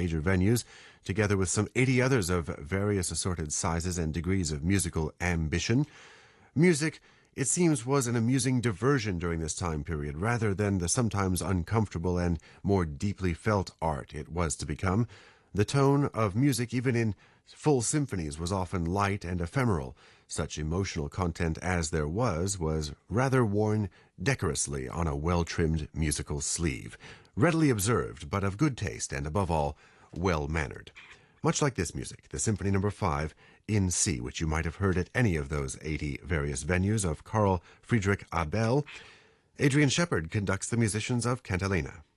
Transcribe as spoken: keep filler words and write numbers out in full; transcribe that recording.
major venues, together with some eighty others of various assorted sizes and degrees of musical ambition. Music, it seems, was an amusing diversion during this time period, rather than the sometimes uncomfortable and more deeply felt art it was to become. The tone of music, even in full symphonies, was often light and ephemeral. Such emotional content as there was, was rather worn decorously on a well-trimmed musical sleeve. Readily observed, but of good taste, and above all, well-mannered. Much like this music, the Symphony Number five in C, which you might have heard at any of those eighty various venues of Carl Friedrich Abel. Adrian Shepard conducts the musicians of Cantilena.